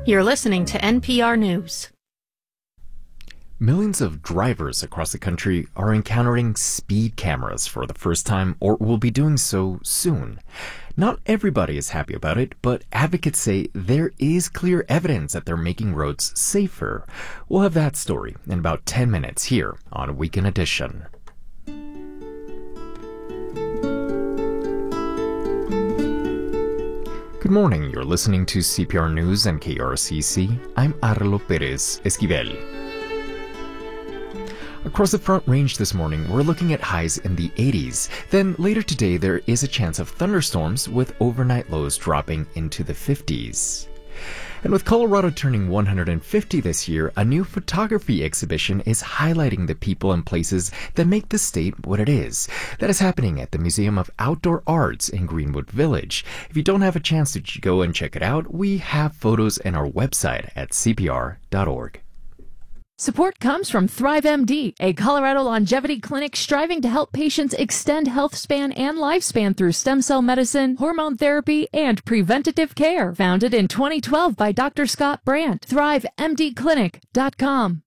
You're listening to NPR News. Millions of drivers across the country are encountering speed cameras for the first time or will be doing so soon. Not everybody is happy about it, but advocates say there is clear evidence that they're making roads safer. We'll have that story in about 10 minutes here on Weekend Edition. Good morning. You're listening to CPR News and KRCC. I'm Arlo Perez Esquivel. Across the Front Range this morning, we're looking at highs in the 80s. Then later today, there is a chance of thunderstorms with overnight lows dropping into the 50s. And with Colorado turning 150 this year, a new photography exhibition is highlighting the people and places that make the state what it is. That is happening at the Museum of Outdoor Arts in Greenwood Village. If you don't have a chance to go and check it out, we have photos on our website at cpr.org. Support comes from ThriveMD, a Colorado longevity clinic striving to help patients extend health span and lifespan through stem cell medicine, hormone therapy, and preventative care. Founded in 2012 by Dr. Scott Brandt. ThriveMDclinic.com.